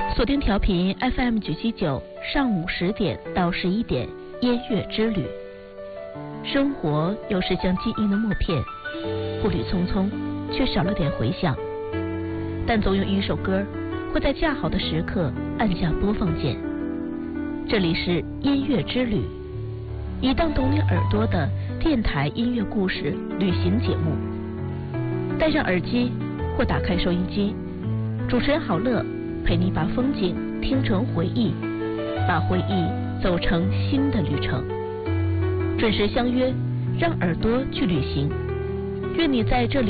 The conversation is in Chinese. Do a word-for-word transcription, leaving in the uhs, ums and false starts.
锁定调频 F M 九七九，上午十点到十一点，音乐之旅。生活有时像记忆的默片，步履匆匆，却少了点回响。但总有一首歌会在恰好的时刻按下播放键。这里是音乐之旅，一档懂你耳朵的电台音乐故事旅行节目。戴上耳机或打开收音机，主持人郝乐陪你把风景听成回忆，把回忆走成新的旅程。准时相约，让耳朵去旅行。愿你在这里